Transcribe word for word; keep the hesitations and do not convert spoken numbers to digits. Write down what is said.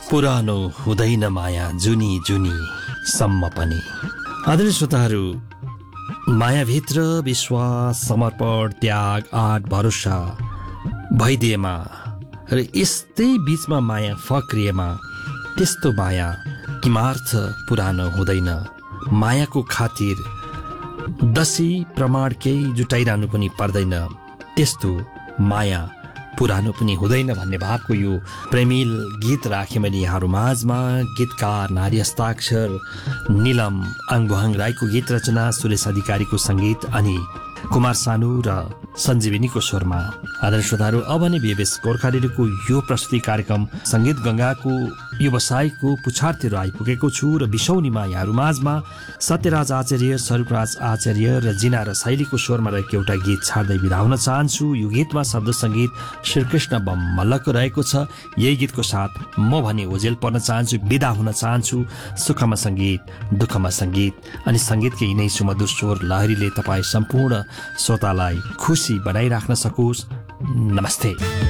पुरानो हुँदैन माया जुनी जुनी सम्म पनि। आदरणीय श्रोताहरू, मायाभित्र विश्वास, समर्पण, त्याग, आँट, भरोसा भइदिएमा र यस्तै बीचमा माया फक्रिएमा त्यस्तो माया किमार्थ पुरानो हुँदैन। मायाको खातिर दसी प्रमाण केही जुटाइरहनु पनि पर्दैन, त्यस्तो माया पुरानो पनि हुँदैन भन्ने भावको यो प्रेमिल गीत राखेँ मैले यहाँहरू माझमा। गीतकार नारी हस्ताक्षर निलम आङबुहाङ राईको गीत रचना, सुरेश अधिकारीको सङ्गीत अनि कुमार सानु र सञ्जीविनीको स्वरमा। आदरणीय श्रोताहरू, अब नै बीएबीएस गोर्खा रेडियोको यो प्रस्तुति कार्यक्रम सङ्गीत गङ्गाको व्यवसायको पुछारतिर आइपुगेको छु र बिसौनीमा यहाँहरू माझमा सत्यराज आचार्य, स्वरूपराज आचार्य र जिना र शैलीको स्वरमा रहेको एउटा गीत छाड्दै बिदा हुन चाहन्छु। यो गीतमा शब्द सङ्गीत श्रीकृष्ण बम मल्लको रहेको छ। यही गीतको साथ म भने ओजेल पर्न चाहन्छु, बिदा हुन चाहन्छु। सुखमा सङ्गीत, दुःखमा सङ्गीत अनि सङ्गीतकै यिनै सुमधुर स्वर लहरीले तपाईँ सम्पूर्ण श्रोतालाई खुसी बनाइराख्न सकोस्। नमस्ते।